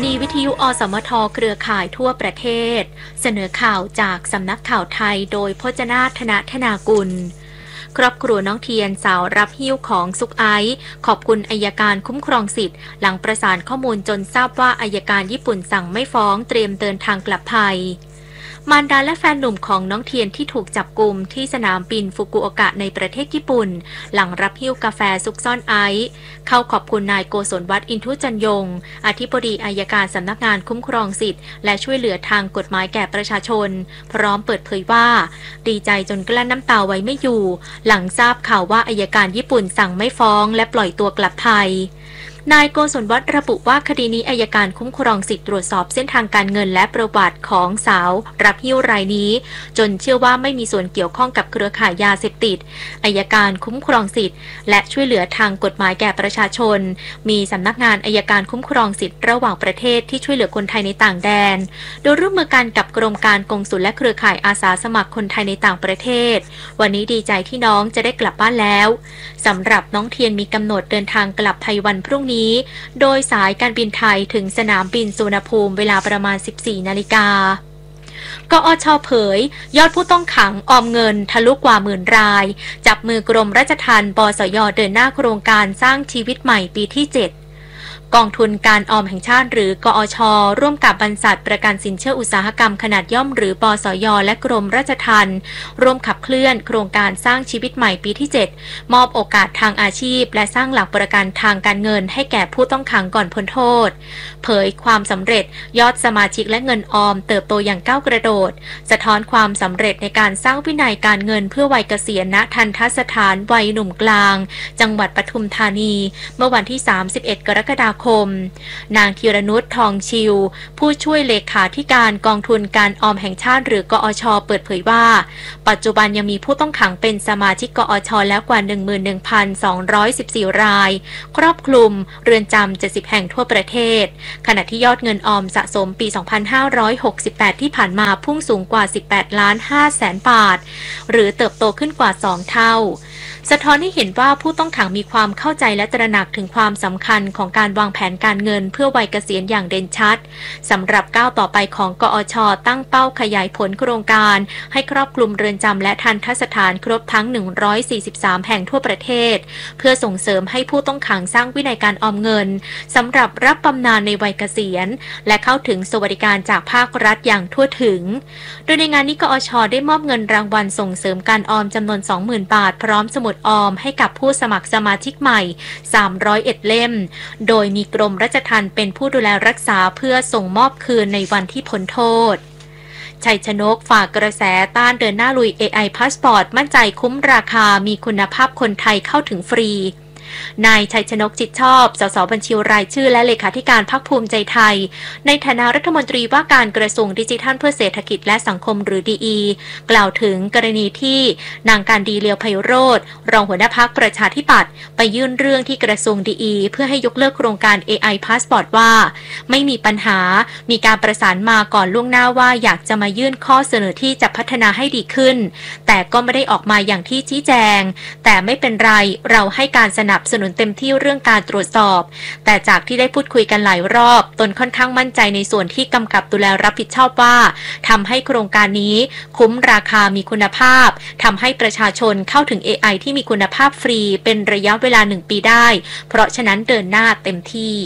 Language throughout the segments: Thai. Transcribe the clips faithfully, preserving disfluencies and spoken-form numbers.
นีวิทยุอสมทเครือข่ายทั่วประเทศเสนอข่าวจากสำนักข่าวไทยโดยพจนาถนธนากุลครอบครัวน้องเทียนสาวรับหิ้วของซุกไอซ์ขอบคุณอัยการคุ้มครองสิทธิ์หลังประสานข้อมูลจนทราบว่าอัยการญี่ปุ่นสั่งไม่ฟ้องเตรียมเดินทางกลับไทยมารดาและแฟนหนุ่มของน้องเทียนที่ถูกจับกุมที่สนามบินฟุกุโอกะในประเทศญี่ปุ่นหลังรับหิ้วกาแฟซุกซ่อนไอซ์เข้าขอบคุณนายโกศลวัฒน์อินทุจันยงอธิบดีอัยการสำนักงานคุ้มครองสิทธิ์และช่วยเหลือทางกฎหมายแก่ประชาชนพร้อมเปิดเผยว่าดีใจจนกลั้นน้ำตาไว้ไม่อยู่หลังทราบข่าวว่าอัยการญี่ปุ่นสั่งไม่ฟ้องและปล่อยตัวกลับไทยนายโกศลวัฒน์ระบุว่าคดีนี้อัยการคุ้มครองสิทธิ์ตรวจสอบเส้นทางการเงินและประวัติของสาวรับหิ้วรายนี้จนเชื่อว่าไม่มีส่วนเกี่ยวข้องกับเครือข่ายยาเสพติดอัยการคุ้มครองสิทธิ์และช่วยเหลือทางกฎหมายแก่ประชาชนมีสำนักงานอัยการคุ้มครองสิทธิ์ระหว่างประเทศที่ช่วยเหลือคนไทยในต่างแดนโดยร่วมมือกันกับกรมการกงสุลและเครือข่ายอาสาสมัครคนไทยในต่างประเทศวันนี้ดีใจที่น้องจะได้กลับบ้านแล้วสำหรับน้องเทียนมีกำหนดเดินทางกลับไทยวันพรุ่งนี้โดยสายการบินไทยถึงสนามบินสุวรรณภูมิเวลาประมาณ สิบสี่นาฬิกากอช.เผยยอดผู้ต้องขังออมเงินทะลุกว่าหมื่นรายจับมือกรมราชทัณฑ์ปสย.เดินหน้าโครงการสร้างชีวิตใหม่ปีที่เจ็ดกองทุนการออมแห่งชาติหรือกอช.ร่วมกับบรรษัทประกันสินเชื่ออุตสาหกรรมขนาดย่อมหรือปสย.และกรมราชทัณฑ์ร่วมขับเคลื่อนโครงการสร้างชีวิตใหม่ปีที่เจ็ดมอบโอกาสทางอาชีพและสร้างหลักประกันทางการเงินให้แก่ผู้ต้องขังก่อนพ้นโทษเผยความสำเร็จยอดสมาชิกและเงินออมเติบโตอย่างก้าวกระโดดสะท้อนความสำเร็จในการสร้างวินัยการเงินเพื่อวัยเกษียณณทัณฑสถานวัยหนุ่มกลางจังหวัดปทุมธานีเมื่อวันที่สามสิบเอ็ดกรกฎาคมนางธีรนุชทองชิวผู้ช่วยเลขาธิการกองทุนการออมแห่งชาติหรือกอช.เปิดเผยว่าปัจจุบันยังมีผู้ต้องขังเป็นสมาชิกกอช.แล้วกว่า หนึ่งหมื่นหนึ่งพันสองร้อยสิบสี่ รายครอบคลุมเรือนจำเจ็ดสิบแห่งทั่วประเทศขณะที่ยอดเงินออมสะสมปี สองพันห้าร้อยหกสิบแปด ที่ผ่านมาพุ่งสูงกว่า สิบแปดล้านห้าแสน บาทหรือเติบโตขึ้นกว่าสองเท่าสะท้อนให้เห็นว่าผู้ต้องขังมีความเข้าใจและตระหนักถึงความสำคัญของการวางแผนการเงินเพื่อวัยเกษียณอย่างเด่นชัดสำหรับก้าวต่อไปของกอช.ตั้งเป้าขยายผลโครงการให้ครอบคลุมเรือนจำและทัณฑสถานครบทั้งหนึ่งร้อยสี่สิบสามแห่งทั่วประเทศเพื่อส่งเสริมให้ผู้ต้องขังสร้างวินัยการออมเงินสำหรับรับบำนาญในวัยเกษียณและเข้าถึงสวัสดิการจากภาครัฐอย่างทั่วถึงโดยในงานนี้กอช.ได้มอบเงินรางวัลส่งเสริมการออมจำนวน สองหมื่น บาทพร้อมสมุดออมให้กับผู้สมัครสมาชิกใหม่สามร้อยเอ็ดเล่มโดยมีกรมราชทัณฑ์เป็นผู้ดูแลรักษาเพื่อส่งมอบคืนในวันที่พ้นโทษชัยชนกฝากกระแสต้านเดินหน้าลุย เอ ไอ Passport มั่นใจคุ้มราคามีคุณภาพคนไทยเข้าถึงฟรีนายชัยชนกจิตชอบสสบัญชีรายชื่อและเลขาธิการพรรคภูมิใจไทยในฐานะรัฐมนตรีว่าการกระทรวงดิจิทัลเพื่อเศรษฐกิจและสังคมหรือ ดี อี กล่าวถึงกรณีที่นางการดีเลียวไพโรจน์รองหัวหน้าพรรคประชาธิปัตย์ไปยื่นเรื่องที่กระทรวง ดี อี เพื่อให้ยกเลิกโครงการ เอ ไอ Passport ว่าไม่มีปัญหามีการประสานมาก่อนล่วงหน้าว่าอยากจะมายื่นข้อเสนอที่จะพัฒนาให้ดีขึ้นแต่ก็ไม่ได้ออกมาอย่างที่ชี้แจงแต่ไม่เป็นไรเราให้การสนับสนุนเต็มที่เรื่องการตรวจสอบแต่จากที่ได้พูดคุยกันหลายรอบตนค่อนข้างมั่นใจในส่วนที่กำกับดูแลรับผิดชอบว่าทำให้โครงการนี้คุ้มราคามีคุณภาพทำให้ประชาชนเข้าถึง เอ ไอ ที่มีคุณภาพฟรีเป็นระยะเวลาหนึ่งปีได้เพราะฉะนั้นเดินหน้าเต็มที่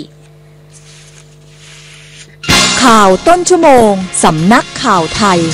ข่าวต้นชั่วโมงสำนักข่าวไทย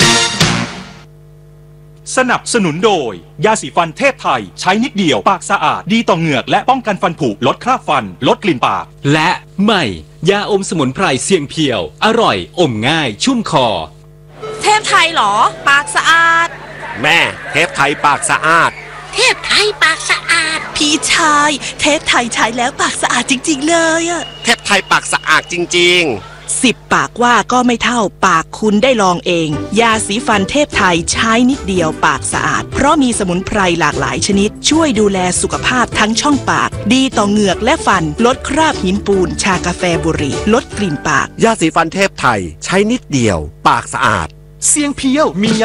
สนับสนุนโดยยาสีฟันเทพไทยใช้นิดเดียวปากสะอาดดีต่อเหงือกและป้องกันฟันผุลดคราบฟันลดกลิ่นปากและใหม่ยาอมสมุนไพรเสียงเพียวอร่อยอมง่ายชุ่มคอเทพไทยหรอปากสะอาดแม่เทพไทยปากสะอาดเทพไทยปากสะอาดพี่ชายเทพไทยใช้แล้วปากสะอาดจริงๆเลยอะเทพไทยปากสะอาดจริงๆสิบปากว่าก็ไม่เท่าปากคุณได้ลองเองยาสีฟันเทพไทยใช้นิดเดียวปากสะอาดเพราะมีสมุนไพรหลากหลายชนิดช่วยดูแลสุขภาพทั้งช่องปากดีต่อเหงือกและฟันลดคราบหินปูนชากาแฟบุหรี่ลดกลิ่นปากยาสีฟันเทพไทยใช้นิดเดียวปากสะอาดเสียงเพียวมี